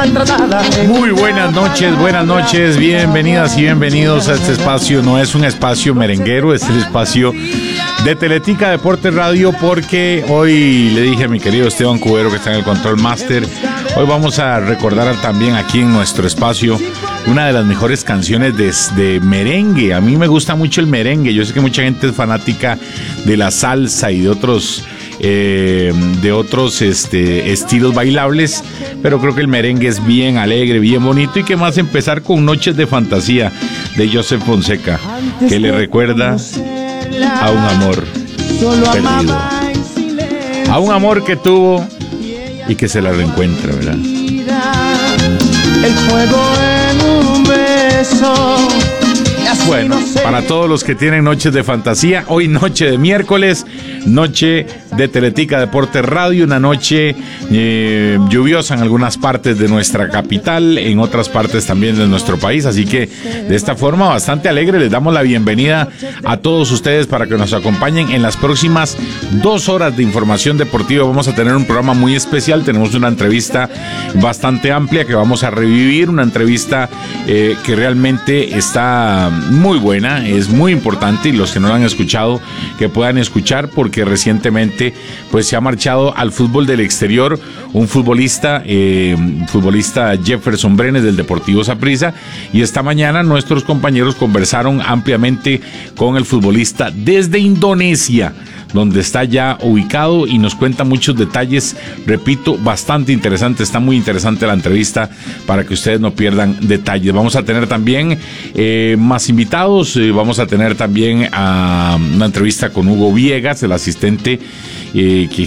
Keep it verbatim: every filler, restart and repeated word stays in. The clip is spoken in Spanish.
maltratada. Muy buenas noches, buenas noches, bienvenidas y bienvenidos a este espacio. No es un espacio merenguero, es el espacio de Teletica Deportes Radio, porque hoy le dije a mi querido Esteban Cubero, que está en el Control Master, hoy vamos a recordar también aquí en nuestro espacio una de las mejores canciones de, de merengue. A mí me gusta mucho el merengue. Yo sé que mucha gente es fanática de la salsa y de otros eh, de otros este, estilos bailables, pero creo que el merengue es bien alegre, bien bonito, y que más empezar con Noches de Fantasía de Joseph Fonseca, que le recuerda a un amor perdido, a un amor que tuvo y que se la reencuentra, ¿verdad? El fuego en un beso. Bueno, para todos los que tienen Noches de Fantasía, hoy noche de miércoles, noche de Teletica Deportes Radio, una noche eh, lluviosa en algunas partes de nuestra capital, en otras partes también de nuestro país, así que de esta forma bastante alegre les damos la bienvenida a todos ustedes para que nos acompañen en las próximas dos horas de información deportiva. Vamos a tener un programa muy especial, tenemos una entrevista bastante amplia que vamos a revivir, una entrevista eh, que realmente está muy buena, es muy importante, y los que no la han escuchado, que puedan escuchar, porque recientemente pues se ha marchado al fútbol del exterior un futbolista, eh, futbolista Jefferson Brenes del Deportivo Saprissa, y esta mañana nuestros compañeros conversaron ampliamente con el futbolista desde Indonesia, donde está ya ubicado, y nos cuenta muchos detalles, repito, bastante interesante. Está muy interesante la entrevista para que ustedes no pierdan detalles. Vamos a tener también eh, más invitados, eh, vamos a tener también a una entrevista con Hugo Viegas, el asistente eh, que